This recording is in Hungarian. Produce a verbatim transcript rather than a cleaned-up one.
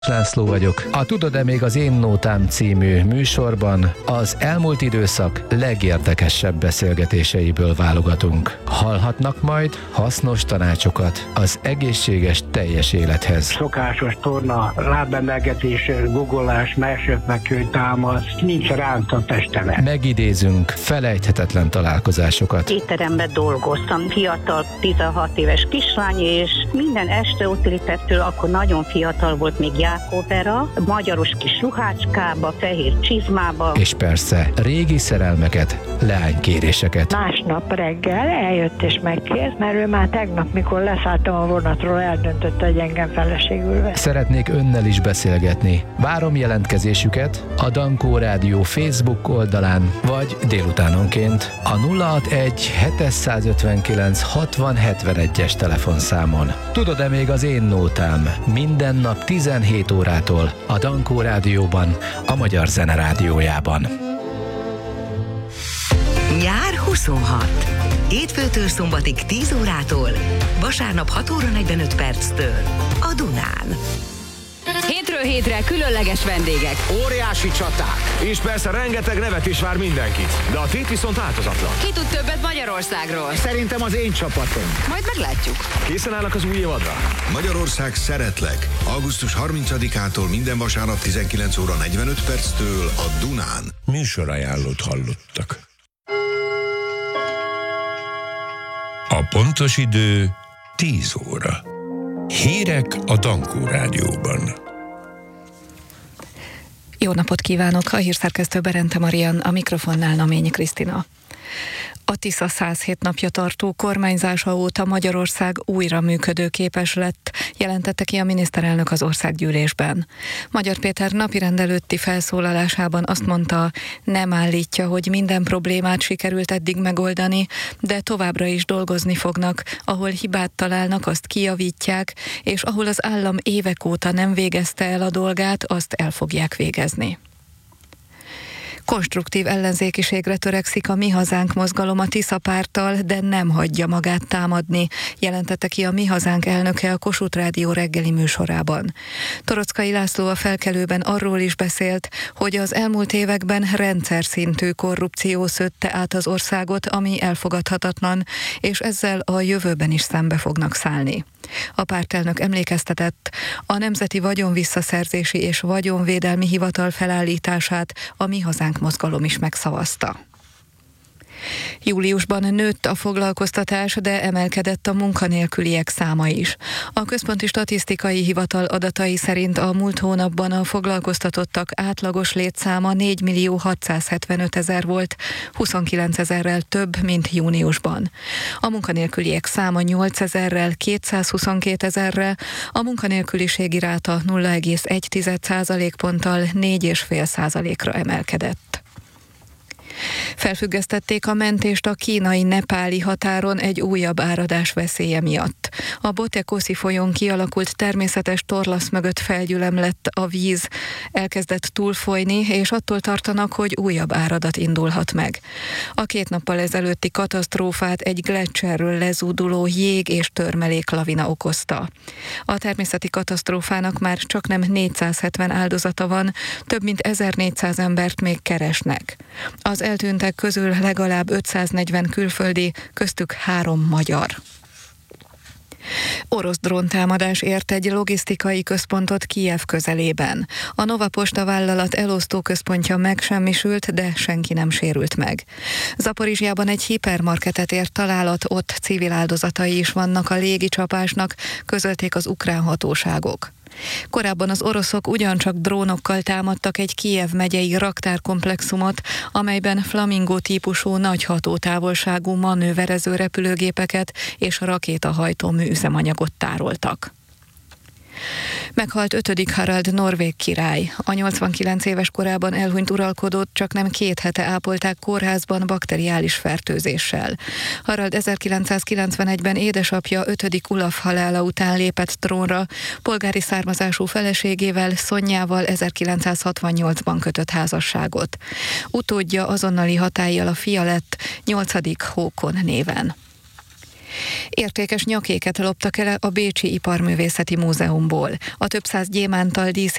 László vagyok. A Tudod-e még az Én Nótám című műsorban az elmúlt időszak legérdekesebb beszélgetéseiből válogatunk. Hallhatnak majd hasznos tanácsokat az egészséges teljes élethez. Szokásos torna, lábemelgetés, guggolás, mersöpmekő, támasz, nincs ránc a testemen. Megidézünk felejthetetlen találkozásokat. Étteremben dolgoztam, fiatal, tizenhat éves kislány, és minden este ott ültettől, akkor nagyon fiatal volt még Jákóbera, magyaros kis ruhácskába, fehér csizmába. És persze régi szerelmeket, leánykéréseket. Másnap reggel eljött és megkért, mert ő már tegnap, mikor leszálltam a vonatról, eldöntötte, hogy engem feleségül vesz. Szeretnék önnel is beszélgetni. Várom jelentkezésüket a Dankó Rádió Facebook oldalán, vagy délutánonként a nulla hatvanegy hétszázötvenkilenc hatvan hetvenegyes telefonszámon. Tudod-e még az Én Nótám? Minden nap tizenhét órától a Dankó Rádióban, a Magyar Zene Rádiójában. Nyár huszonhat. Hétfőtől szombatig tíz órától, vasárnap hat óra negyvenöt perctől a Dunán. Hétről hétre különleges vendégek. Óriási csaták. És persze rengeteg nevet is vár mindenkit. De a tét viszont változatlan. Ki tud többet Magyarországról? Szerintem az én csapatom. Majd meglátjuk. Készen állnak az új évadra? Magyarország szeretlek. augusztus harmincadikától minden vasárnap tizenkilenc óra negyvenöt perctől a Dunán. Műsorajánlót hallottak. A pontos idő tíz óra. Hírek a Dankó Rádióban. Jó napot kívánok! A hírszerkesztő Berente Marian, a mikrofonnál Naményi Krisztina. A Tisza száz hét napja tartó kormányzása óta Magyarország újra működőképes lett, jelentette ki a miniszterelnök az országgyűlésben. Magyar Péter napirend előtti felszólalásában azt mondta, nem állítja, hogy minden problémát sikerült eddig megoldani, de továbbra is dolgozni fognak, ahol hibát találnak, azt kijavítják, és ahol az állam évek óta nem végezte el a dolgát, azt el fogják végezni. Konstruktív ellenzékiségre törekszik a Mi Hazánk mozgalom a Tisza párttal, de nem hagyja magát támadni, jelentette ki a Mi Hazánk elnöke a Kossuth Rádió reggeli műsorában. Toroczkai László a Felkelőben arról is beszélt, hogy az elmúlt években rendszer szintű korrupció szőtte át az országot, ami elfogadhatatlan, és ezzel a jövőben is szembe fognak szállni. A pártelnök emlékeztetett, a Nemzeti Vagyonvisszaszerzési és Vagyonvédelmi Hivatal felállítását a Mi Hazánk mozgalom is megszavazta. Júliusban nőtt a foglalkoztatás, de emelkedett a munkanélküliek száma is. A Központi Statisztikai Hivatal adatai szerint a múlt hónapban a foglalkoztatottak átlagos létszáma négymillió hatszázhetvenötezer volt, huszonkilencezerrel több, mint júniusban. A munkanélküliek száma nyolcezerrel, kétszázhuszonkétezerrel, a munkanélküliségi ráta nulla egész egy százalékponttal négy egész öt százalékra emelkedett. Felfüggesztették a mentést a kínai-nepáli határon egy újabb áradás veszélye miatt. A Botekoszi folyón kialakult természetes torlasz mögött felgyülem lett a víz, elkezdett túlfolyni, és attól tartanak, hogy újabb áradat indulhat meg. A két nappal ezelőtti katasztrófát egy gleccserről lezúduló jég és törmelék lavina okozta. A természeti katasztrófának már csaknem négyszázhetven áldozata van, több mint ezernégyszáz embert még keresnek. Az eltűntek közül legalább ötszáznegyven külföldi, köztük három magyar. Orosz dróntámadás ért egy logisztikai központot Kijev közelében. A Nova Posta vállalat elosztó központja megsemmisült, de senki nem sérült meg. Zaporizsjában egy hipermarketet ért találat, ott civil áldozatai is vannak a légicsapásnak, közölték az ukrán hatóságok. Korábban az oroszok ugyancsak drónokkal támadtak egy Kijev megyei raktárkomplexumot, amelyben Flamingo típusú nagy hatótávolságú manőverező repülőgépeket és rakétahajtómű üzemanyagot tároltak. Meghalt ötödik Harald norvég király. A nyolcvankilenc éves korában elhunyt uralkodót csaknem két hete ápolták kórházban bakteriális fertőzéssel. Harald ezerkilencszázkilencvenegyben édesapja ötödik Ulaf halála után lépett trónra, polgári származású feleségével, Szonyával ezerkilencszázhatvannyolcban kötött házasságot. Utódja azonnali hatállyal a fia lett, nyolcadik Hókon néven. Értékes nyakéket loptak el a Bécsi Iparművészeti Múzeumból. A több száz gyémántal díszített